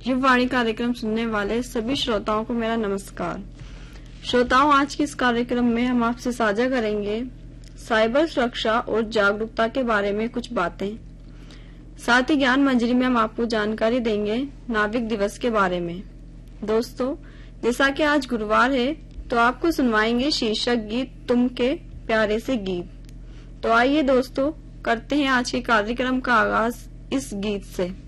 युववाणी कार्यक्रम सुनने वाले सभी श्रोताओं को मेरा नमस्कार। श्रोताओं, आज के इस कार्यक्रम में हम आपसे साझा करेंगे साइबर सुरक्षा और जागरूकता के बारे में कुछ बातें। साथ ही ज्ञान मंजरी में हम आपको जानकारी देंगे नाविक दिवस के बारे में। दोस्तों, जैसा कि आज गुरुवार है तो आपको सुनवाएंगे शीर्षक गीत तुम के प्यारे से गीत। तो आइए दोस्तों, करते हैं आज के कार्यक्रम का आगाज इस गीत से।